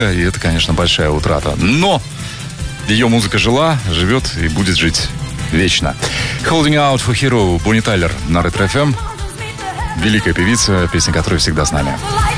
И это, конечно, большая утрата. Но ее музыка жила, живет и будет жить вечно. Holding Out for Hero, Бонни Тайлер на Ретро FM. Великая певица, песня которой всегда с нами.